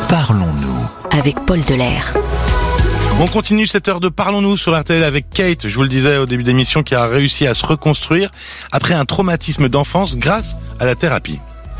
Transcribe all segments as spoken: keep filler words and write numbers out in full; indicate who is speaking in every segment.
Speaker 1: Parlons-nous avec Paul Delair.
Speaker 2: On continue cette heure de Parlons-nous sur R T L avec Kate, je vous le disais au début d'émission, qui a réussi à se reconstruire après un traumatisme d'enfance grâce à la thérapie.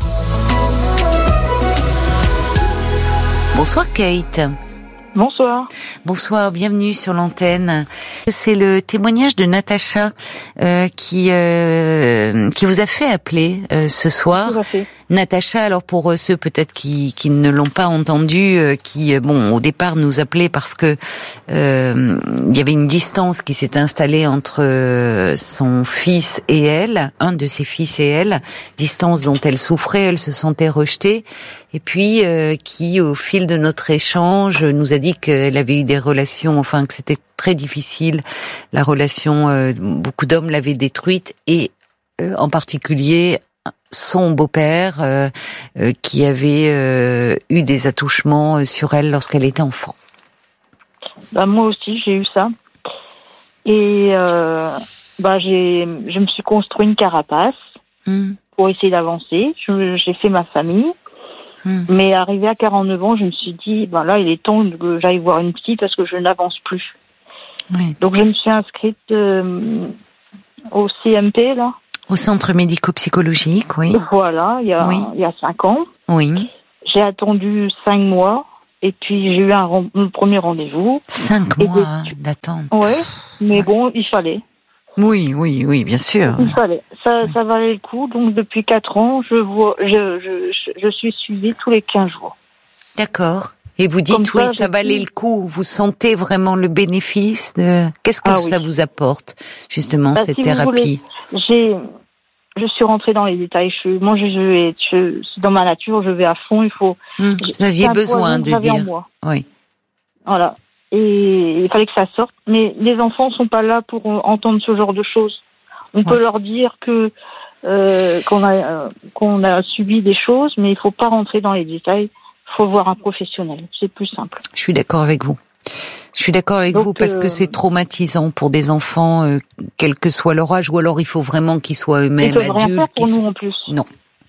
Speaker 3: Bonsoir Kate.
Speaker 4: Bonsoir.
Speaker 3: Bonsoir, bienvenue sur l'antenne. C'est le témoignage de Natacha euh, qui euh, qui vous a fait appeler euh, ce soir.
Speaker 4: Tout à fait.
Speaker 3: Natacha, alors pour ceux peut-être qui, qui ne l'ont pas entendu, euh, qui bon au départ nous appelaient parce que euh, il y avait une distance qui s'est installée entre euh, son fils et elle, un de ses fils et elle, distance dont elle souffrait, elle se sentait rejetée, et puis euh, qui au fil de notre échange nous a dit qu'elle avait eu des relations, enfin que c'était très difficile, la relation, euh, beaucoup d'hommes l'avaient détruite, et euh, en particulier son beau-père euh, euh, qui avait euh, eu des attouchements sur elle lorsqu'elle était enfant.
Speaker 4: Bah, moi aussi, j'ai eu ça. Et euh, bah, j'ai, je me suis construit une carapace mmh. pour essayer d'avancer. Je, j'ai fait ma famille. Mmh. Mais arrivé à quarante-neuf ans, je me suis dit, bah, là, il est temps que j'aille voir une psy parce que je n'avance plus. Oui. Donc, je me suis inscrite euh, au C M P, là.
Speaker 3: Au centre médico-psychologique, oui.
Speaker 4: Voilà, il y a, oui. il y a cinq ans.
Speaker 3: Oui.
Speaker 4: J'ai attendu cinq mois, et puis j'ai eu un, un premier rendez-vous.
Speaker 3: Cinq
Speaker 4: et
Speaker 3: mois
Speaker 4: des...
Speaker 3: d'attente.
Speaker 4: Oui, mais ouais. Bon, il fallait.
Speaker 3: Oui, oui, oui, bien sûr.
Speaker 4: Il fallait. Ça, oui. ça valait le coup. Donc, depuis quatre ans, je vois, je, je, je, je suis suivie tous les quinze jours.
Speaker 3: D'accord. Et vous dites, Comme oui, ça, ça valait le coup. Vous sentez vraiment le bénéfice de... Qu'est-ce que ah, ça oui. vous apporte, justement, bah, cette si thérapie?
Speaker 4: J'ai, je suis rentrée dans les détails. Je, moi, je, je vais, je, dans ma nature, je vais à fond. Il faut.
Speaker 3: Mmh, vous aviez besoin de dire. En moi. Oui.
Speaker 4: Voilà. Et il fallait que ça sorte. Mais les enfants sont pas là pour entendre ce genre de choses. On ouais. peut leur dire que euh, qu'on a euh, qu'on a subi des choses, mais il faut pas rentrer dans les détails. Il faut voir un professionnel. C'est plus simple.
Speaker 3: Je suis d'accord avec vous. Je suis d'accord avec Donc, vous parce euh... que c'est traumatisant pour des enfants, euh, quel que soit leur âge, ou alors il faut vraiment qu'ils soient eux-mêmes adultes.
Speaker 4: Ils peuvent rien faire pour
Speaker 3: nous
Speaker 4: soient... en plus.
Speaker 3: Non.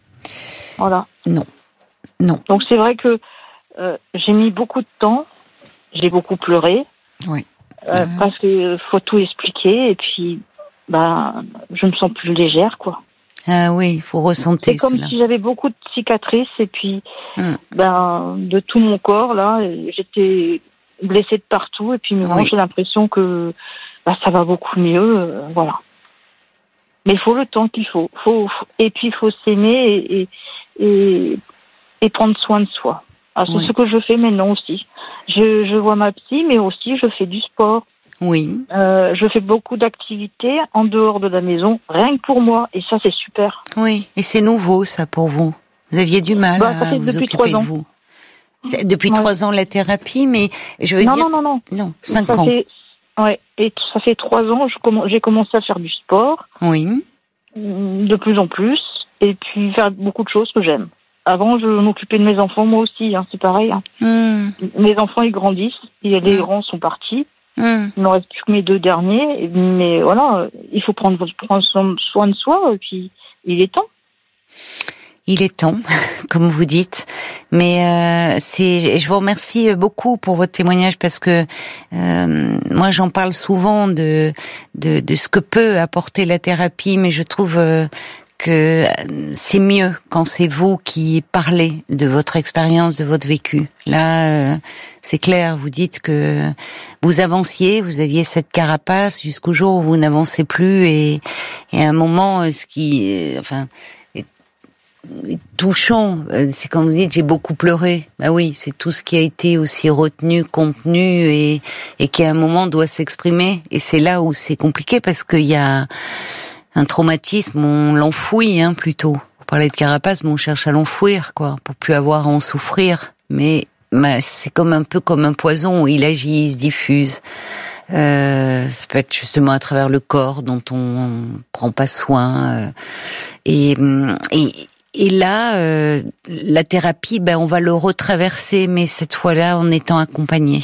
Speaker 4: Voilà.
Speaker 3: Non. Non.
Speaker 4: Donc c'est vrai que euh, j'ai mis beaucoup de temps, j'ai beaucoup pleuré.
Speaker 3: Oui.
Speaker 4: Euh, euh... Parce que faut tout expliquer et puis bah je me sens plus légère quoi.
Speaker 3: Ah oui, il faut ressentir
Speaker 4: C'est comme
Speaker 3: cela.
Speaker 4: si j'avais beaucoup de cicatrices et puis hum. ben de tout mon corps là, j'étais blessée de partout et puis maintenant oui. j'ai l'impression que bah, ça va beaucoup mieux, euh, voilà. Mais il faut le temps qu'il faut, faut, faut et puis il faut s'aimer et, et et et prendre soin de soi. Alors, c'est oui. ce que je fais maintenant aussi. Je je vois ma psy, mais aussi je fais du sport.
Speaker 3: Oui.
Speaker 4: Euh, je fais beaucoup d'activités en dehors de la maison, rien que pour moi, et ça c'est super.
Speaker 3: Oui, et c'est nouveau ça pour vous. Vous aviez du mal bah, à vous occuper de vous. C'est depuis ouais. trois ans la thérapie, mais je veux
Speaker 4: non,
Speaker 3: dire...
Speaker 4: Non, non, non,
Speaker 3: non. cinq
Speaker 4: ça
Speaker 3: ans.
Speaker 4: Fait, ouais, et ça fait trois ans, je comm- j'ai commencé à faire du sport.
Speaker 3: Oui.
Speaker 4: De plus en plus, et puis faire beaucoup de choses que j'aime. Avant, je m'occupais de mes enfants, moi aussi, hein, c'est pareil. Hein.
Speaker 3: Mm.
Speaker 4: Mes enfants, ils grandissent, et les mm. grands sont partis. Mm. Il ne reste plus que mes deux derniers, mais voilà, il faut prendre, prendre soin de soi, et puis il est temps.
Speaker 3: Il est temps, comme vous dites, mais euh, c'est. Je vous remercie beaucoup pour votre témoignage parce que euh, moi j'en parle souvent de, de de ce que peut apporter la thérapie, mais je trouve euh, que c'est mieux quand c'est vous qui parlez de votre expérience, de votre vécu. Là, euh, c'est clair, vous dites que vous avanciez, vous aviez cette carapace jusqu'au jour où vous n'avancez plus, et, et à un moment, ce qui, enfin, est touchant, c'est quand vous dites j'ai beaucoup pleuré. Bah oui, c'est tout ce qui a été aussi retenu, contenu, et, et qui à un moment doit s'exprimer. Et c'est là où c'est compliqué parce qu'il y a un traumatisme, on l'enfouit, hein, plutôt. Vous parlez de carapace, mais on cherche à l'enfouir, quoi, pour plus avoir à en souffrir. Mais, mais c'est comme un peu comme un poison, il agit, il se diffuse. Euh, ça peut être justement à travers le corps dont on, on prend pas soin. Euh, et, et, et là, euh, la thérapie, ben, on va le retraverser, mais cette fois-là, en étant accompagné.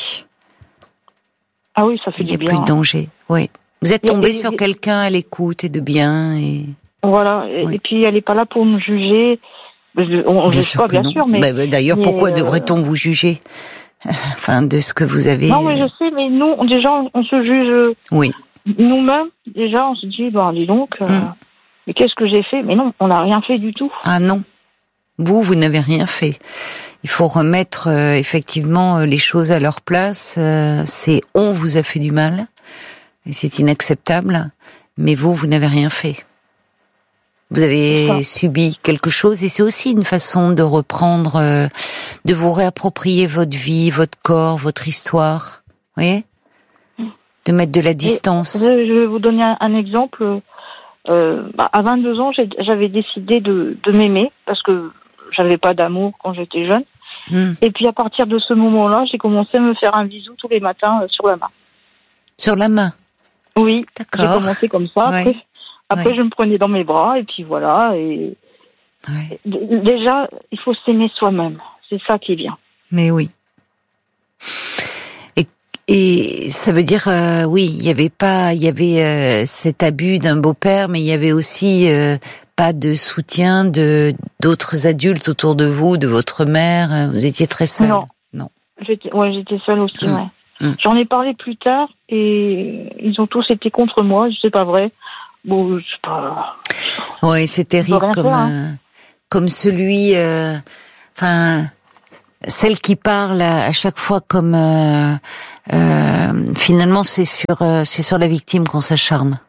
Speaker 4: Ah oui, ça fait du bien.
Speaker 3: Il n'y a plus de danger, oui. Vous êtes tombé sur quelqu'un à l'écoute et de bien, et
Speaker 4: voilà. Oui. Et puis elle est pas là pour me juger. Je, on ne juge pas, bien
Speaker 3: non.
Speaker 4: sûr, mais...
Speaker 3: Bah, d'ailleurs,
Speaker 4: mais
Speaker 3: pourquoi
Speaker 4: euh...
Speaker 3: devrait-on vous juger? Enfin, de ce que vous avez...
Speaker 4: Non, mais je sais, mais nous, déjà, on, on se juge
Speaker 3: oui.
Speaker 4: nous-mêmes. Déjà, on se dit, ben, dis donc, euh, mm. mais qu'est-ce que j'ai fait? Mais non, on n'a rien fait du tout.
Speaker 3: Ah non. Vous, vous n'avez rien fait. Il faut remettre euh, effectivement les choses à leur place. Euh, c'est on vous a fait du mal, et c'est inacceptable, mais vous, vous n'avez rien fait. Vous avez subi quelque chose, et c'est aussi une façon de reprendre, euh, de vous réapproprier votre vie, votre corps, votre histoire. Vous voyez ? De mettre de la distance.
Speaker 4: Et je vais vous donner un, un exemple. Euh, bah, à vingt-deux ans, j'ai, j'avais décidé de, de m'aimer, parce que j'avais pas d'amour quand j'étais jeune. Mmh. Et puis à partir de ce moment-là, j'ai commencé à me faire un bisou tous les matins euh, sur la main.
Speaker 3: Sur la main ?
Speaker 4: Oui.
Speaker 3: D'accord.
Speaker 4: J'ai commencé comme ça.
Speaker 3: Ouais.
Speaker 4: Après, après
Speaker 3: ouais.
Speaker 4: je me prenais dans mes bras, et puis voilà. Et
Speaker 3: ouais.
Speaker 4: d- déjà, il faut s'aimer soi-même. C'est ça qui est bien.
Speaker 3: Mais oui. Et, et ça veut dire, euh, oui, il y avait pas, il y avait euh, cet abus d'un beau-père, mais il y avait aussi euh, pas de soutien de d'autres adultes autour de vous, de votre mère. Vous étiez très seule.
Speaker 4: Non.
Speaker 3: Non.
Speaker 4: J'étais, ouais, j'étais seule aussi. Mmh. Ouais.
Speaker 3: Mmh.
Speaker 4: J'en ai parlé plus tard, et ils ont tous été contre moi. C'est pas vrai. Bon, c'est pas.
Speaker 3: Oui, c'est terrible comme
Speaker 4: faire, hein.
Speaker 3: euh, comme celui. Enfin. Euh, Celle qui parle à, à chaque fois comme euh, euh, finalement c'est sur euh, c'est sur la victime qu'on s'acharne.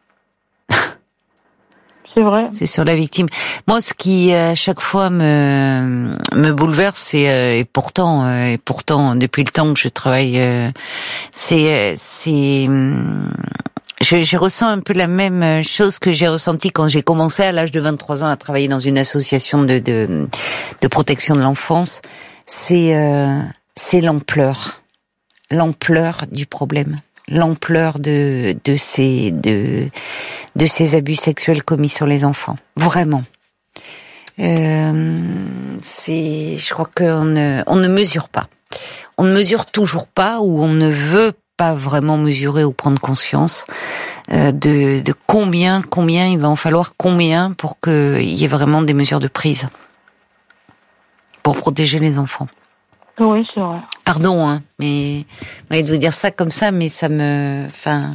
Speaker 4: C'est vrai.
Speaker 3: C'est sur la victime. Moi, ce qui à chaque fois me me bouleverse, c'est euh, et pourtant euh, et pourtant depuis le temps que je travaille, euh, c'est c'est je, je ressens un peu la même chose que j'ai ressenti quand j'ai commencé à l'âge de vingt-trois ans à travailler dans une association de de, de protection de l'enfance. C'est euh, c'est l'ampleur, l'ampleur du problème, l'ampleur de de ces de de ces abus sexuels commis sur les enfants. Vraiment, euh, c'est, je crois qu'on ne on ne mesure pas, on ne mesure toujours pas, ou on ne veut pas vraiment mesurer ou prendre conscience euh, de de combien combien il va en falloir combien pour qu'il y ait vraiment des mesures de prise. Pour protéger les enfants.
Speaker 4: Oui, c'est vrai.
Speaker 3: Pardon, hein, mais ouais, de vous dire ça comme ça, mais ça me, enfin,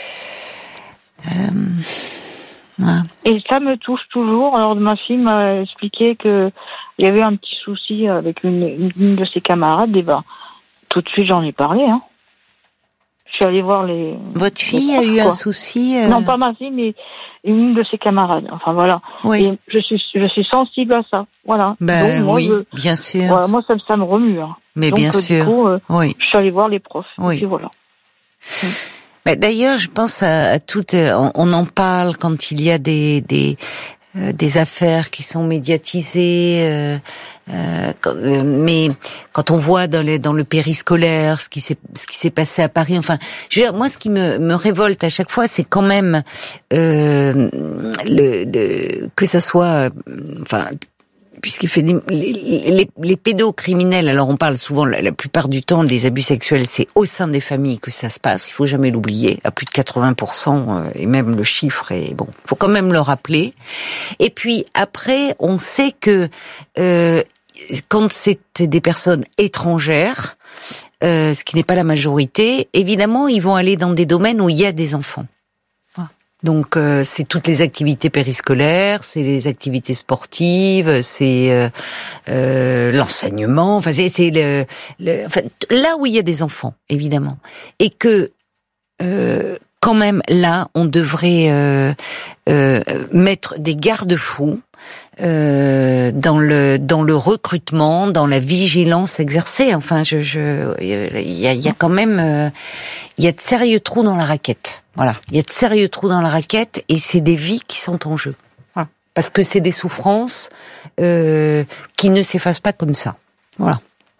Speaker 3: euh, ouais.
Speaker 4: Et ça me touche toujours. Alors ma fille m'a expliqué que il y avait un petit souci avec une, une de ses camarades. Et ben, tout de suite j'en ai parlé. Hein. Je suis allée voir les.
Speaker 3: Votre fille
Speaker 4: les profs,
Speaker 3: a eu
Speaker 4: quoi.
Speaker 3: un souci. Euh...
Speaker 4: Non, pas ma fille, mais une de ses camarades. Enfin voilà.
Speaker 3: Oui.
Speaker 4: Et je suis, je suis sensible à ça. Voilà.
Speaker 3: Ben
Speaker 4: Donc, moi,
Speaker 3: oui,
Speaker 4: je,
Speaker 3: bien sûr.
Speaker 4: Voilà, moi ça, ça me remue. Hein.
Speaker 3: Mais
Speaker 4: Donc,
Speaker 3: bien
Speaker 4: euh,
Speaker 3: sûr.
Speaker 4: Du coup, euh,
Speaker 3: oui.
Speaker 4: Je suis allée voir les profs.
Speaker 3: Oui.
Speaker 4: Et puis voilà.
Speaker 3: Mmh. Ben, d'ailleurs, je pense à, à toutes. On, on en parle quand il y a des des euh, des affaires qui sont médiatisées. Euh, euh, euh, mais quand on voit dans, les, dans le périscolaire ce qui s'est ce qui s'est passé à Paris, enfin, je veux dire, moi, ce qui me, me révolte à chaque fois, c'est quand même euh, le, le que ça soit, euh, enfin. Puisqu'il fait les, les, les, les pédocriminels, alors on parle souvent, la, la plupart du temps, des abus sexuels, c'est au sein des familles que ça se passe. Il faut jamais l'oublier, à plus de quatre-vingts pour cent, euh, et même le chiffre est bon. Faut quand même le rappeler. Et puis après, on sait que euh, quand c'est des personnes étrangères, euh, ce qui n'est pas la majorité, évidemment, ils vont aller dans des domaines où il y a des enfants. Donc euh, c'est toutes les activités périscolaires, c'est les activités sportives, c'est euh, euh, l'enseignement, enfin c'est, c'est le, le enfin, là où il y a des enfants évidemment, et que euh, quand même là on devrait euh, euh, mettre des garde-fous euh, dans le dans le recrutement, dans la vigilance exercée. Enfin je je il y a il y a quand même euh, il y a de sérieux trous dans la raquette. Voilà, il y a de sérieux trous dans la raquette, et c'est des vies qui sont en jeu. Voilà. Parce que c'est des souffrances euh, qui ne s'effacent pas comme ça. Voilà.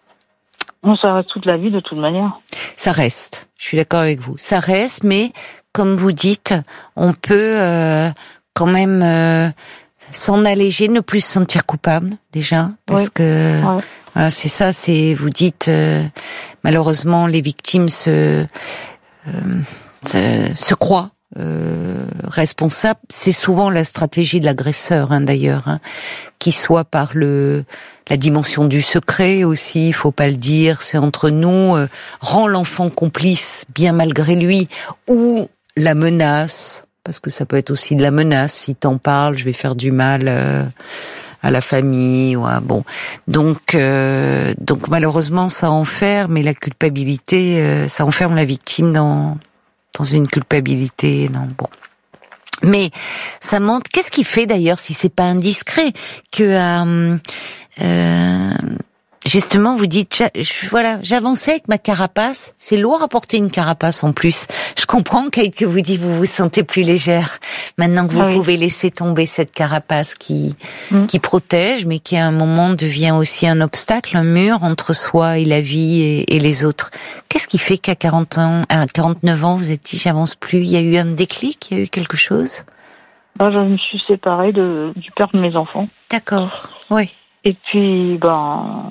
Speaker 4: Non, ça reste toute la vie de toute manière.
Speaker 3: Ça reste. Je suis d'accord avec vous. Ça reste, mais comme vous dites, on peut euh, quand même euh, s'en alléger, ne plus se sentir coupable déjà, parce oui. que ouais. Voilà, c'est ça. C'est vous dites euh, malheureusement les victimes se euh, Se, se croient euh, responsable. C'est souvent la stratégie de l'agresseur, hein, d'ailleurs, hein, qui soit par le la dimension du secret aussi, il faut pas le dire, c'est entre nous, euh, rend l'enfant complice bien malgré lui, ou la menace, parce que ça peut être aussi de la menace, si t'en parles, je vais faire du mal euh, à la famille, ou à, bon. Donc, euh, donc malheureusement, ça enferme, et la culpabilité, euh, ça enferme la victime dans dans une culpabilité, non, bon. Mais ça montre. Qu'est-ce qui fait d'ailleurs, si c'est pas indiscret, que euh, euh, justement vous dites, je, voilà, j'avançais avec ma carapace. C'est lourd à porter une carapace en plus. Je comprends, Kate, que vous dites vous vous sentez plus légère maintenant que vous ah oui. pouvez laisser tomber cette carapace qui mmh. qui protège, mais qui à un moment devient aussi un obstacle, un mur entre soi et la vie et, et les autres. Qu'est-ce qui fait qu'à quarante ans, à quarante-neuf ans, vous êtes dit j'avance plus? Il y a eu un déclic, il y a eu quelque chose?
Speaker 4: Ben, je me suis séparée de, du père de mes enfants.
Speaker 3: D'accord, oui.
Speaker 4: Et puis, ben,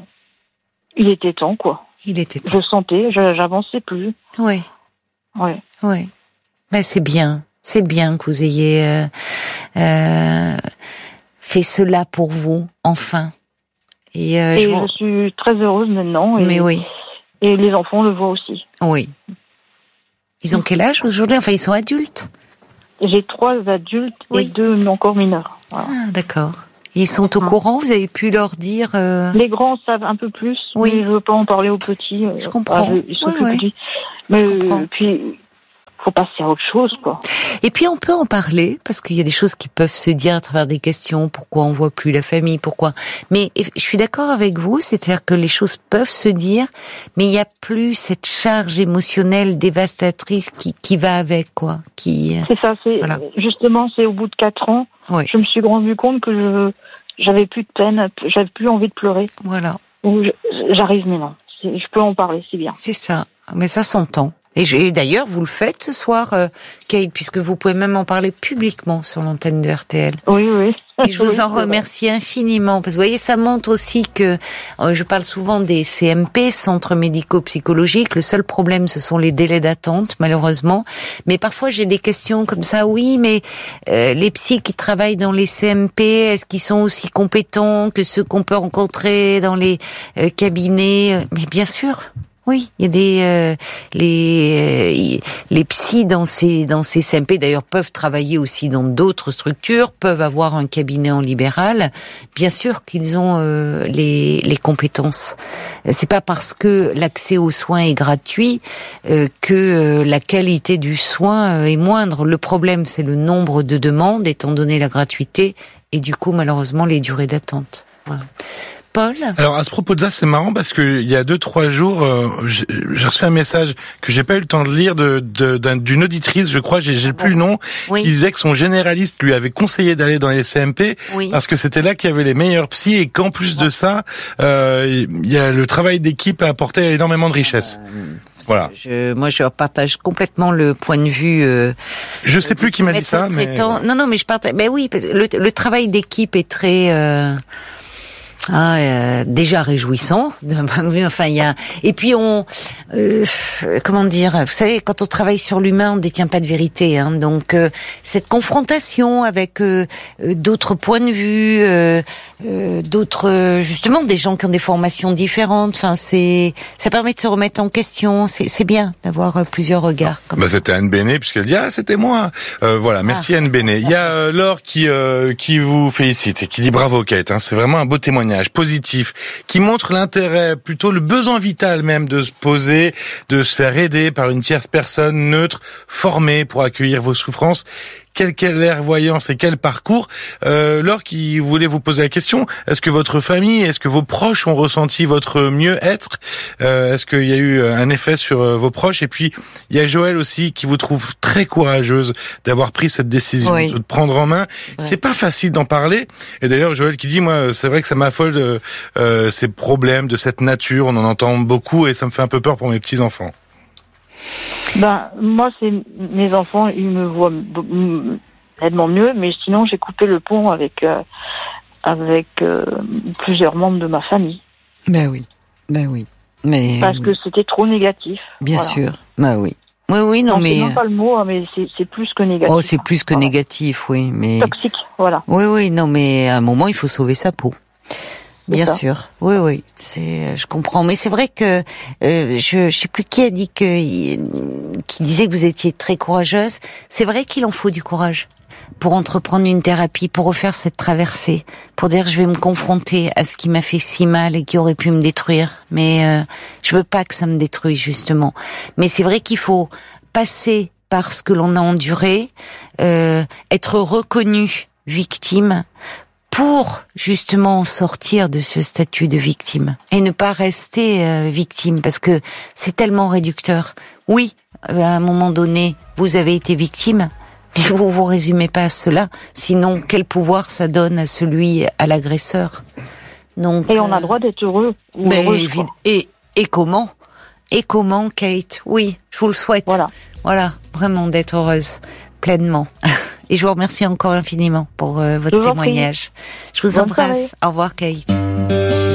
Speaker 4: il était temps, quoi.
Speaker 3: Il était temps.
Speaker 4: Je sentais, je, j'avançais plus.
Speaker 3: Oui.
Speaker 4: Oui.
Speaker 3: Oui. Ben, c'est bien. C'est bien que vous ayez euh, euh, fait cela pour vous, enfin. Et, euh,
Speaker 4: et
Speaker 3: je,
Speaker 4: je
Speaker 3: vous...
Speaker 4: suis très heureuse maintenant. Et,
Speaker 3: Mais oui.
Speaker 4: Et les enfants le voient aussi.
Speaker 3: Oui. Ils ont quel âge aujourd'hui? Enfin, ils sont adultes.
Speaker 4: J'ai trois adultes oui. et deux encore mineurs. Voilà.
Speaker 3: Ah, d'accord. Ils sont au courant, vous avez pu leur dire... Euh...
Speaker 4: Les grands savent un peu plus, oui. mais je ne veux pas en parler aux petits.
Speaker 3: Je comprends.
Speaker 4: Ah, ils sont
Speaker 3: oui,
Speaker 4: plus
Speaker 3: oui.
Speaker 4: petits. Mais euh, puis, faut passer à autre chose, quoi.
Speaker 3: Et puis on peut en parler, parce qu'il y a des choses qui peuvent se dire à travers des questions, pourquoi on voit plus la famille, pourquoi... Mais je suis d'accord avec vous, c'est-à-dire que les choses peuvent se dire, mais il n'y a plus cette charge émotionnelle dévastatrice qui, qui va avec, quoi. Qui,
Speaker 4: c'est ça, c'est voilà. Justement, c'est au bout de quatre ans, oui. je me suis rendu compte que je j'avais plus de peine, j'avais plus envie de pleurer.
Speaker 3: Voilà.
Speaker 4: Donc j'arrive maintenant, c'est, je peux en parler, c'est bien.
Speaker 3: C'est ça, mais ça s'entend. Et, je, et d'ailleurs, vous le faites ce soir, euh, Kate, puisque vous pouvez même en parler publiquement sur l'antenne de R T L.
Speaker 4: Oui, oui.
Speaker 3: Et je vous
Speaker 4: oui,
Speaker 3: en remercie infiniment, parce que vous voyez, ça montre aussi que, euh, je parle souvent des C M P, centres médico-psychologiques, le seul problème, ce sont les délais d'attente, malheureusement. Mais parfois, j'ai des questions comme ça, oui, mais euh, les psys qui travaillent dans les C M P, est-ce qu'ils sont aussi compétents que ceux qu'on peut rencontrer dans les euh, cabinets? Mais bien sûr. Oui, il y a des euh, les euh, les psys dans ces dans ces C M P d'ailleurs peuvent travailler aussi dans d'autres structures, peuvent avoir un cabinet en libéral. Bien sûr qu'ils ont euh, les les compétences. C'est pas parce que l'accès aux soins est gratuit euh, que euh, la qualité du soin est moindre. Le problème, c'est le nombre de demandes étant donné la gratuité et du coup malheureusement les durées d'attente. Voilà. Paul ?
Speaker 2: Alors à ce propos de ça, c'est marrant parce que il y a deux trois jours, euh, j'ai, j'ai reçu un message que j'ai pas eu le temps de lire de, de d'un, d'une auditrice, je crois, j'ai, j'ai plus le nom, oui. qui disait que son généraliste lui avait conseillé d'aller dans les C M P oui. parce que c'était là qu'il y avait les meilleurs psys et qu'en plus de ça, euh, il y a le travail d'équipe à apporter énormément de richesse. Euh... Voilà.
Speaker 3: Je, moi, je partage complètement le point de vue. Euh,
Speaker 2: je sais plus qui m'a dit ça, mais
Speaker 3: non, non, mais je partage. Mais oui, parce que le, le travail d'équipe est très. Euh, Ah, euh, déjà réjouissant. Enfin, il y a. Et puis on, euh, comment dire, vous savez, quand on travaille sur l'humain, on ne détient pas de vérité. Hein, donc euh, cette confrontation avec euh, d'autres points de vue, euh, euh, d'autres, justement, des gens qui ont des formations différentes. Enfin, c'est, ça permet de se remettre en question. C'est, c'est bien d'avoir plusieurs regards. Comme
Speaker 2: bah, c'était Anne Bénet puisqu'elle dit ah c'était moi. Euh, voilà, merci ah. Anne Bénet. Il y a euh, Laure qui euh, qui vous félicite et qui dit bravo Kate. Hein, c'est vraiment un beau témoignage positif qui montre l'intérêt, plutôt le besoin vital même de se poser, de se faire aider par une tierce personne neutre, formée pour accueillir vos souffrances. Quelle clairvoyance et quel parcours. Euh, Laure qui voulait vous poser la question, est-ce que votre famille, est-ce que vos proches ont ressenti votre mieux-être, euh, est-ce qu'il y a eu un effet sur euh, vos proches? Et puis, il y a Joël aussi qui vous trouve très courageuse d'avoir pris cette décision, oui. de prendre en main. Ouais. C'est pas facile d'en parler. Et d'ailleurs, Joël qui dit, moi, c'est vrai que ça m'affole de, euh, ces problèmes de cette nature, on en entend beaucoup et ça me fait un peu peur pour mes petits-enfants.
Speaker 4: Ben, moi, c'est mes enfants, ils me voient nettement mieux, mais sinon, j'ai coupé le pont avec euh, avec euh, plusieurs membres de ma famille.
Speaker 3: Ben oui, ben oui. Mais
Speaker 4: parce que c'était trop négatif.
Speaker 3: Bien
Speaker 4: voilà.
Speaker 3: sûr, ben oui. Oui, oui, non,
Speaker 4: non
Speaker 3: mais.
Speaker 4: C'est même pas le mot, mais c'est, c'est plus que négatif.
Speaker 3: Oh, c'est plus que
Speaker 4: voilà.
Speaker 3: négatif, oui, mais.
Speaker 4: Toxique, voilà.
Speaker 3: Oui, oui, non, mais à un moment, il faut sauver sa peau. Bien
Speaker 4: ça.
Speaker 3: sûr, oui, oui, c'est, je comprends. Mais c'est vrai que euh, je, je sais plus qui a dit que, qui disait que vous étiez très courageuse. C'est vrai qu'il en faut du courage pour entreprendre une thérapie, pour refaire cette traversée, pour dire je vais me confronter à ce qui m'a fait si mal et qui aurait pu me détruire. Mais euh, je veux pas que ça me détruise justement. Mais c'est vrai qu'il faut passer par ce que l'on a enduré, euh, être reconnu victime, pour justement sortir de ce statut de victime et ne pas rester euh, victime, parce que c'est tellement réducteur. Oui, à un moment donné, vous avez été victime, mais vous vous résumez pas à cela. Sinon, quel pouvoir ça donne à celui, à l'agresseur? Donc.
Speaker 4: Et on a le droit d'être heureux ou
Speaker 3: mais
Speaker 4: heureuse,
Speaker 3: évid- et et comment? Et comment, Kate? Oui, je vous le souhaite.
Speaker 4: Voilà.
Speaker 3: Voilà, vraiment d'être heureuse pleinement. Et je vous remercie encore infiniment pour euh, votre
Speaker 4: Je vous en
Speaker 3: témoignage.
Speaker 4: prie.
Speaker 3: Je vous
Speaker 4: Bonne
Speaker 3: embrasse.
Speaker 4: soirée.
Speaker 3: Au revoir, Kate.